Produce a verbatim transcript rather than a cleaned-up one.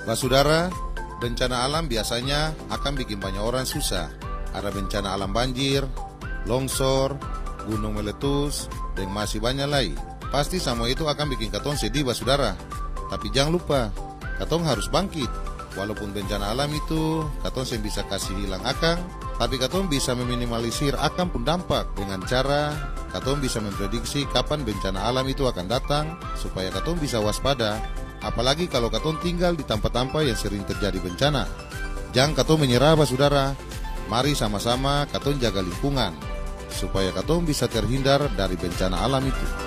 Basudara, bencana alam biasanya akan bikin banyak orang susah. Ada bencana alam banjir, longsor, gunung meletus, dan masih banyak lagi. Pasti semua itu akan bikin katong sedih, basudara. Tapi jangan lupa, katong harus bangkit. Walaupun bencana alam itu, katong yang bisa kasih hilang akang, tapi katong bisa meminimalisir akang pun dampak dengan cara katong bisa memprediksi kapan bencana alam itu akan datang, supaya katong bisa waspada. Apalagi kalau katong tinggal di tempat-tempat yang sering terjadi bencana. Jangan katong menyerah, basudara. Mari sama-sama katong jaga lingkungan, supaya katong bisa terhindar dari bencana alam itu.